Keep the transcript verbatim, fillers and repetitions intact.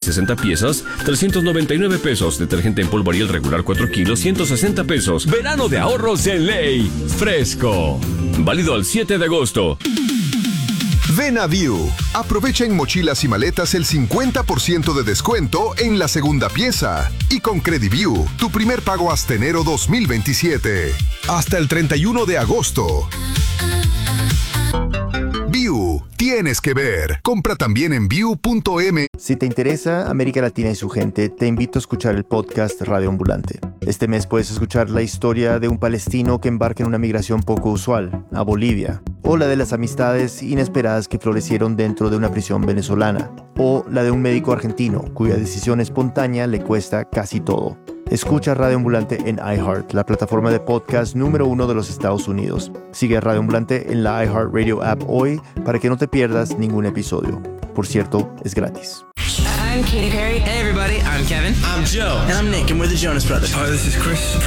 sesenta piezas, trescientos noventa y nueve pesos. Detergente en polvo Ariel regular cuatro kilos, ciento sesenta pesos. Verano de ahorros en Ley. Fresco. Válido al siete de agosto. Ven a View. Aprovecha en mochilas y maletas el cincuenta por ciento de descuento en la segunda pieza. Y con CrediView, tu primer pago hasta enero dos mil veintisiete. Hasta el treinta y uno de agosto. View. Tienes que ver. Compra también en view punto m. Si te interesa América Latina y su gente, te invito a escuchar el podcast Radio Ambulante. Este mes puedes escuchar la historia de un palestino que embarca en una migración poco usual, a Bolivia, o la de las amistades inesperadas que florecieron dentro de una prisión venezolana, o la de un médico argentino cuya decisión espontánea le cuesta casi todo. Escucha Radio Ambulante en iHeart, la plataforma de podcast número uno de los Estados Unidos. Sigue a Radio Ambulante en la iHeartRadio app hoy para que no te pierdas ningún episodio. Por cierto, es gratis. I'm Katy Perry. Hey everybody, I'm Kevin. I'm Joe. And I'm Nick, and we're the Jonas Brothers. Hi, this is Chris from